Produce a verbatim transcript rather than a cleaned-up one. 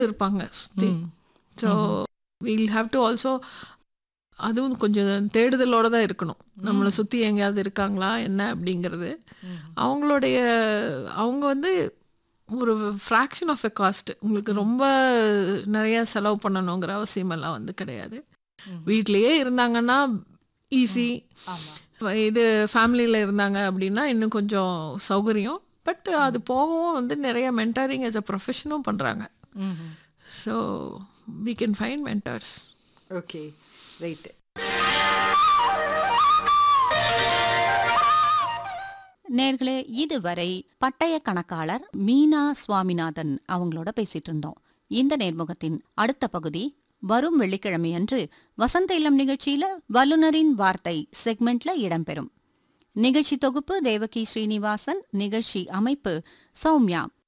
இருப்பாங்க சுற்றி. So we'll have to also அதுவும் கொஞ்சம் தேடுதலோடு தான் இருக்கணும். நம்மளை சுற்றி எங்கேயாவது இருக்காங்களா என்ன அப்படிங்கிறது. அவங்களுடைய அவங்க வந்து ஒரு ஃப்ராக்ஷன் ஆஃப் எ காஸ்ட். உங்களுக்கு ரொம்ப நிறைய செலவு பண்ணணுங்கிற அவசியமெல்லாம் வந்து கிடையாது. வீட்லேயே இருந்தாங்கன்னா ஈஸி. இது ஃபேமிலியில் இருந்தாங்க அப்படின்னா இன்னும் கொஞ்சம் சௌகரியம். பட் அது போகவும் வந்து நிறைய மென்டரிங் as a ப்ரொஃபஷனும் பண்ணுறாங்க. So we can find mentors. Okay, right. நேர்களே, இதுவரை பட்டய கணக்காளர் மீனா சுவாமிநாதன் அவங்களோட பேசிட்டு இருந்தோம். இந்த நேர்முகத்தின் அடுத்த பகுதி வரும் வெள்ளிக்கிழமை அன்று வசந்த இளம் நிகழ்ச்சியில வல்லுனரின் வார்த்தை செக்மெண்ட்ல இடம்பெறும். நிகழ்ச்சி தொகுப்பு தேவகி ஸ்ரீனிவாசன், நிகழ்ச்சி அமைப்பு சௌமியா.